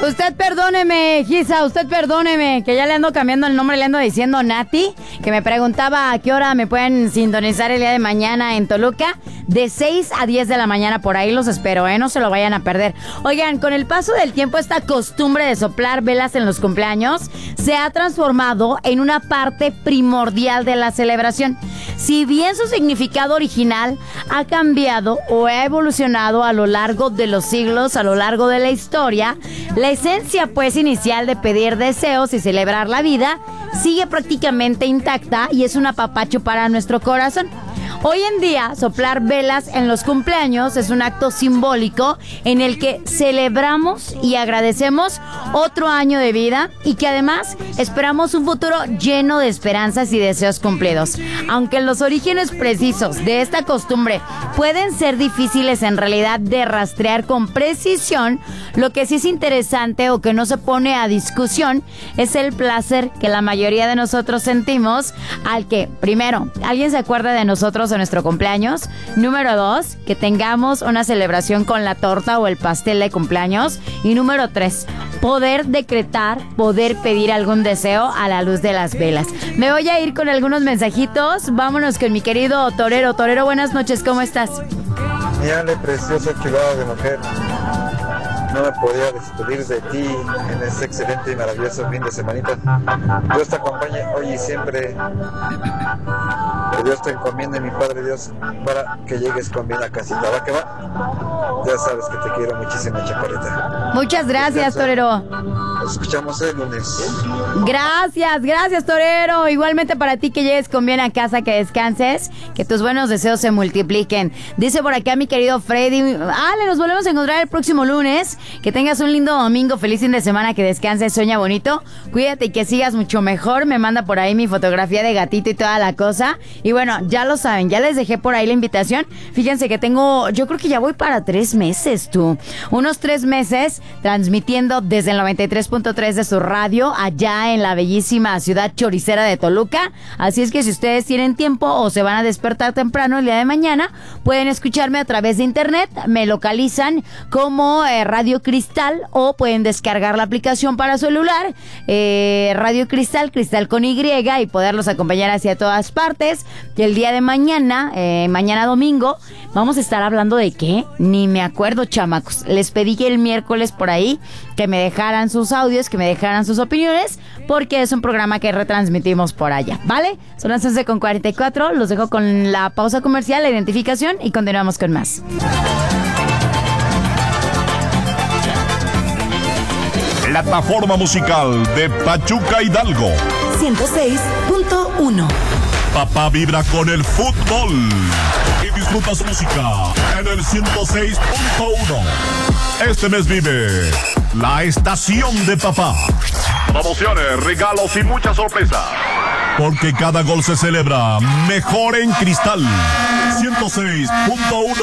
Usted perdóneme, Gisa, usted perdóneme, que ya le ando cambiando el nombre, le ando diciendo Nati, que me preguntaba a qué hora me pueden sintonizar el día de mañana en Toluca. De 6 a 10 de la mañana, por ahí los espero, no se lo vayan a perder. Oigan, con el paso del tiempo, esta costumbre de soplar velas en los cumpleaños se ha transformado en una parte primordial de la celebración. Si bien su significado original ha cambiado o ha evolucionado a lo largo de los siglos, a lo largo de la historia, la esencia pues inicial de pedir deseos y celebrar la vida sigue prácticamente intacta y es un apapacho para nuestro corazón. Hoy en día, soplar velas en los cumpleaños es un acto simbólico en el que celebramos y agradecemos otro año de vida y que además esperamos un futuro lleno de esperanzas y deseos cumplidos. Aunque los orígenes precisos de esta costumbre pueden ser difíciles en realidad de rastrear con precisión, lo que sí es interesante o que no se pone a discusión es el placer que la mayoría de nosotros sentimos al que, primero, alguien se acuerda de nosotros en nuestro cumpleaños. Número 2, que tengamos una celebración con la torta o el pastel de cumpleaños. Y número 3, poder decretar, poder pedir algún deseo a la luz de las velas. Me voy a ir con algunos mensajitos. Vámonos con mi querido Torero. Torero, buenas noches, ¿cómo estás? Mi Ale, preciosa, chulada de mujer. No me podía despedir de ti en este excelente y maravilloso fin de semanita. Dios te acompañe hoy y siempre. Que Dios te encomiende, mi Padre Dios, para que llegues con bien a casita. ¿Va que va? Ya sabes que te quiero muchísimo, chaparrita. Muchas gracias, Torero. Nos escuchamos el lunes. Gracias, Torero. Igualmente para ti, que llegues con bien a casa, que descanses, que tus buenos deseos se multipliquen. Dice por acá mi querido Freddy. Ale, nos volvemos a encontrar el próximo lunes. Que tengas un lindo domingo, feliz fin de semana, que descanses, sueña bonito, cuídate y que sigas mucho mejor. Me manda por ahí mi fotografía de gatito y toda la cosa. Y bueno, ya lo saben, ya les dejé por ahí la invitación. Fíjense que tengo, yo creo que ya voy para 3 meses, unos 3 meses transmitiendo desde el 93.3 de su radio allá en la bellísima ciudad choricera de Toluca. Así es que si ustedes tienen tiempo o se van a despertar temprano el día de mañana, pueden escucharme a través de internet. Me localizan como Radio Cristal o pueden descargar la aplicación para su celular, Radio Cristal, Cristal con Y, y poderlos acompañar hacia todas partes. Y el día de mañana, mañana domingo, vamos a estar hablando de qué, ni me acuerdo, chamacos. Les pedí que el miércoles por ahí que me dejaran sus audios, que me dejaran sus opiniones, porque es un programa que retransmitimos por allá, ¿vale? Son las 11:44, los dejo con la pausa comercial, la identificación y continuamos con más. Plataforma musical de Pachuca Hidalgo 106.1. Papá vibra con el fútbol y disfruta su música en el 106.1. Este mes vive la estación de papá. Promociones, regalos y muchas sorpresas. Porque cada gol se celebra mejor en Cristal 106.1.